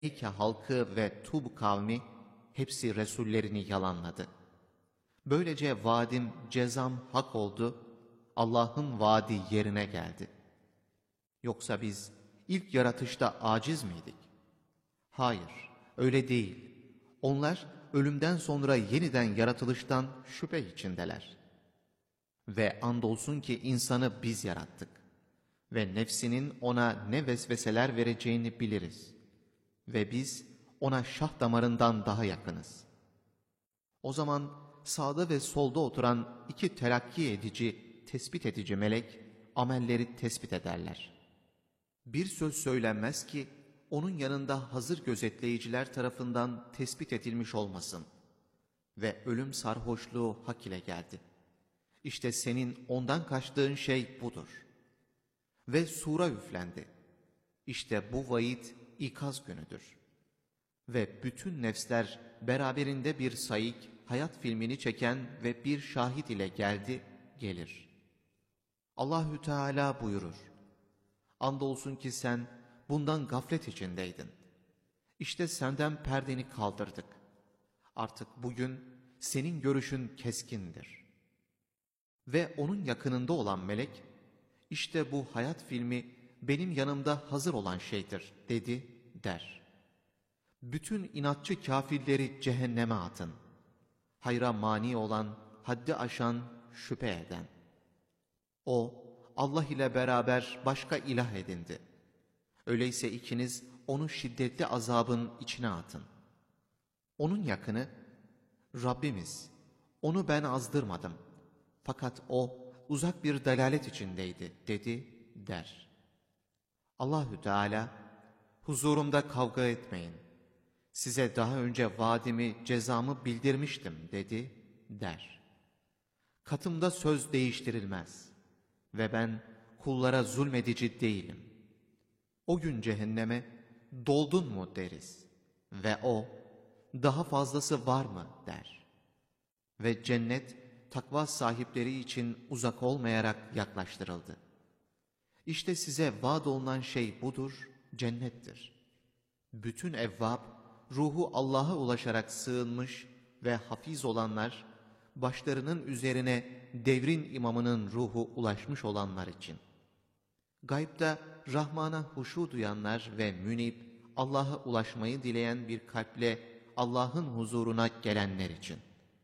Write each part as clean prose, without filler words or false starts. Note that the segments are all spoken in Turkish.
Mekke halkı ve Tub kavmi hepsi Resullerini yalanladı. Böylece vaadim, cezam hak oldu, Allah'ın vaadi yerine geldi. Yoksa biz ilk yaratışta aciz miydik? Hayır, öyle değil. Onlar ölümden sonra yeniden yaratılıştan şüphe içindeler. Ve andolsun ki insanı biz yarattık. Ve nefsinin ona ne vesveseler vereceğini biliriz. Ve biz ona şah damarından daha yakınız. O zaman sağda ve solda oturan iki telakki edici, tespit edici melek amelleri tespit ederler. Bir söz söylenmez ki onun yanında hazır gözetleyiciler tarafından tespit edilmiş olmasın. Ve ölüm sarhoşluğu hak ile geldi. İşte senin ondan kaçtığın şey budur. Ve sura üflendi. İşte bu vaid ikaz günüdür. Ve bütün nefsler beraberinde bir sayık, hayat filmini çeken ve bir şahit ile geldi, gelir. Allahü Teala buyurur: andolsun ki sen bundan gaflet içindeydin. İşte senden perdeni kaldırdık. Artık bugün senin görüşün keskindir. Ve onun yakınında olan melek, işte bu hayat filmi benim yanımda hazır olan şeydir dedi, der. Bütün inatçı kafirleri cehenneme atın. Hayra mani olan, haddi aşan, şüphe eden. O, Allah ile beraber başka ilah edindi. Öyleyse ikiniz onu şiddetli azabın içine atın. Onun yakını, Rabbimiz, onu ben azdırmadım. Fakat o uzak bir dalalet içindeydi dedi, der. Allahü Teala, huzurumda kavga etmeyin. Size daha önce vaadimi, cezamı bildirmiştim dedi, der. Katımda söz değiştirilmez ve ben kullara zulmedici değilim. O gün cehenneme doldun mu deriz ve o daha fazlası var mı der. Ve cennet takva sahipleri için uzak olmayarak yaklaştırıldı. İşte size vaad olunan şey budur, cennettir. Bütün evvab, ruhu Allah'a ulaşarak sığınmış ve hafiz olanlar, başlarının üzerine devrin imamının ruhu ulaşmış olanlar için. Gaybda Rahman'a huşu duyanlar ve münib, Allah'a ulaşmayı dileyen bir kalple Allah'ın huzuruna gelenler için.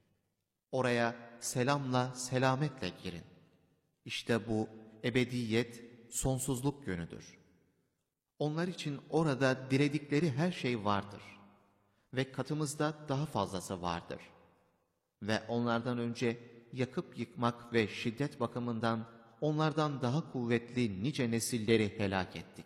Oraya selamla, selametle girin. İşte bu ebediyet, sonsuzluk günüdür. Onlar için orada diledikleri her şey vardır. Ve katımızda daha fazlası vardır. Ve onlardan önce yakıp yıkmak ve şiddet bakımından onlardan daha kuvvetli nice nesilleri helak ettik.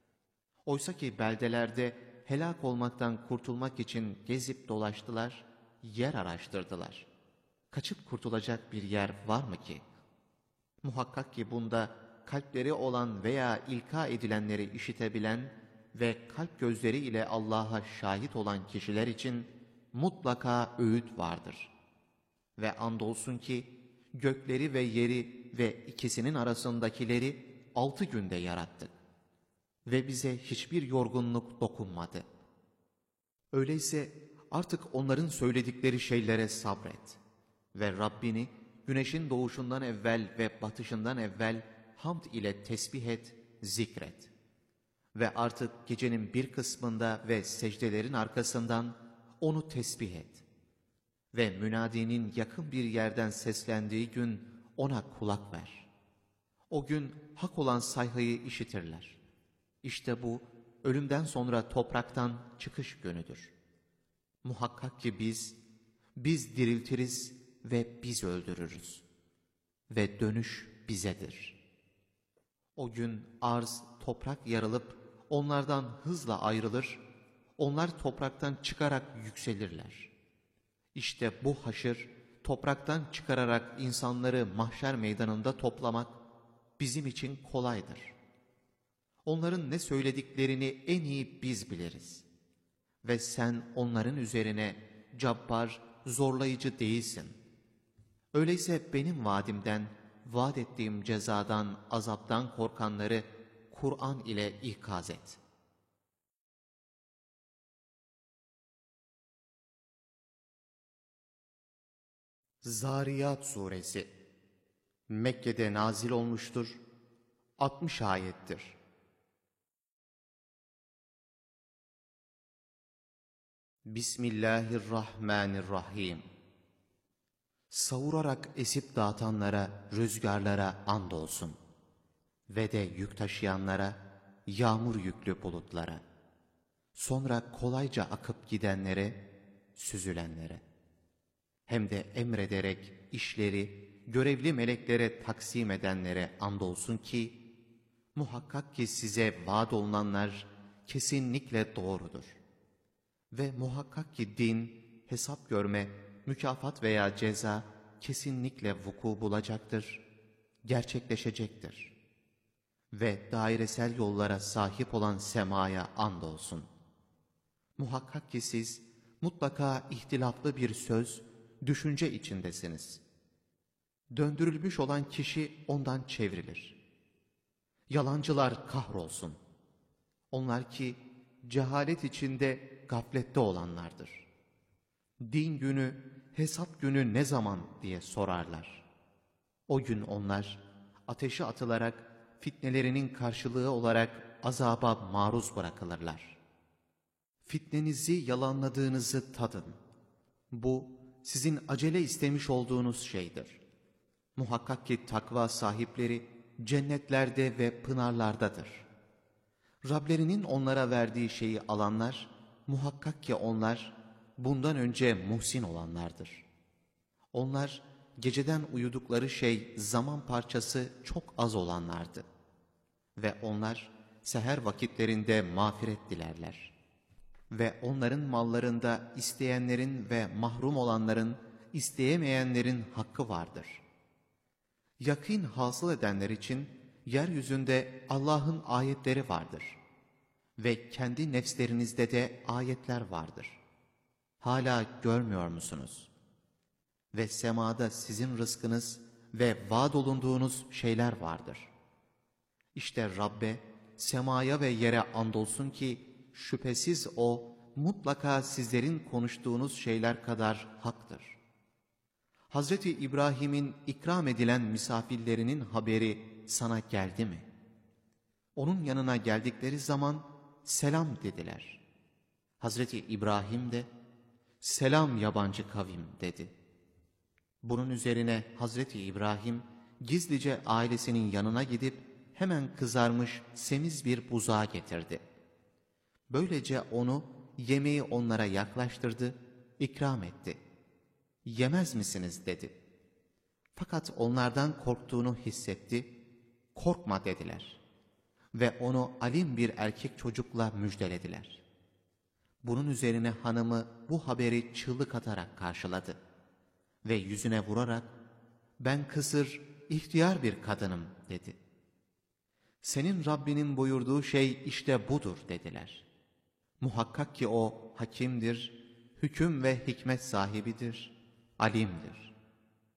Oysa ki beldelerde helak olmaktan kurtulmak için gezip dolaştılar, yer araştırdılar. Kaçıp kurtulacak bir yer var mı ki? Muhakkak ki bunda kalpleri olan veya ilka edilenleri işitebilen ve kalp gözleri ile Allah'a şahit olan kişiler için mutlaka öğüt vardır. Ve andolsun ki gökleri ve yeri ve ikisinin arasındakileri 6 günde yarattık. Ve bize hiçbir yorgunluk dokunmadı. Öyleyse artık onların söyledikleri şeylere sabret. Ve Rabbini güneşin doğuşundan evvel ve batışından evvel hamd ile tesbih et, zikret. Ve artık gecenin bir kısmında ve secdelerin arkasından onu tesbih et. Ve münadinin yakın bir yerden seslendiği gün ona kulak ver. O gün hak olan sayhayı işitirler. İşte bu ölümden sonra topraktan çıkış günüdür. Muhakkak ki biz diriltiriz ve biz öldürürüz. Ve dönüş bizedir. O gün arz, toprak yarılıp onlardan hızla ayrılır, onlar topraktan çıkarak yükselirler. İşte bu haşır, topraktan çıkararak insanları mahşer meydanında toplamak bizim için kolaydır. Onların ne söylediklerini en iyi biz biliriz. Ve sen onların üzerine cabbar, zorlayıcı değilsin. Öyleyse benim vaadimden, vaat ettiğim cezadan, azaptan korkanları Kur'an ile ikaz et. Zariyat Suresi Mekke'de nazil olmuştur. 60 ayettir. Bismillahirrahmanirrahim. Savurarak esip dağıtanlara, rüzgarlara andolsun ve de yük taşıyanlara, yağmur yüklü bulutlara, sonra kolayca akıp gidenlere, süzülenlere, hem de emrederek işleri görevli meleklere taksim edenlere andolsun ki, muhakkak ki size vaad olunanlar kesinlikle doğrudur. Ve muhakkak ki din, hesap görme, mükafat veya ceza kesinlikle vuku bulacaktır, gerçekleşecektir. Ve dairesel yollara sahip olan semaya andolsun. Muhakkak ki siz mutlaka ihtilaflı bir söz, düşünce içindesiniz. Döndürülmüş olan kişi ondan çevrilir. Yalancılar kahrolsun. Onlar ki cehalet içinde gaflette olanlardır. Din günü, hesap günü ne zaman diye sorarlar. O gün onlar ateşe atılarak fitnelerinin karşılığı olarak azaba maruz bırakılırlar. Fitnenizi yalanladığınızı tadın. Bu sizin acele istemiş olduğunuz şeydir. Muhakkak ki takva sahipleri cennetlerde ve pınarlardadır. Rablerinin onlara verdiği şeyi alanlar, muhakkak ki onlar bundan önce muhsin olanlardır. Onlar geceden uyudukları şey zaman parçası çok az olanlardı. Ve onlar seher vakitlerinde mağfiret dilerler. Ve onların mallarında isteyenlerin ve mahrum olanların, isteyemeyenlerin hakkı vardır. Yakîn hasıl edenler için yeryüzünde Allah'ın ayetleri vardır. Ve kendi nefslerinizde de ayetler vardır. Hala görmüyor musunuz? Ve semada sizin rızkınız ve vaad olunduğunuz şeyler vardır. İşte Rabbe, semaya ve yere andolsun ki, şüphesiz O, mutlaka sizlerin konuştuğunuz şeyler kadar haktır. Hazreti İbrahim'in ikram edilen misafirlerinin haberi sana geldi mi? Onun yanına geldikleri zaman, selam dediler. Hazreti İbrahim de, selam yabancı kavim dedi. Bunun üzerine Hazreti İbrahim, gizlice ailesinin yanına gidip, hemen kızarmış semiz bir buzağı getirdi. Böylece onu, yemeği onlara yaklaştırdı, ikram etti. Yemez misiniz dedi. Fakat onlardan korktuğunu hissetti, korkma dediler. Ve onu alim bir erkek çocukla müjdelediler. Bunun üzerine hanımı bu haberi çığlık atarak karşıladı. Ve yüzüne vurarak, ben kısır, ihtiyar bir kadınım dedi. Senin Rabbinin buyurduğu şey işte budur dediler. Muhakkak ki O hakimdir, hüküm ve hikmet sahibidir, alimdir.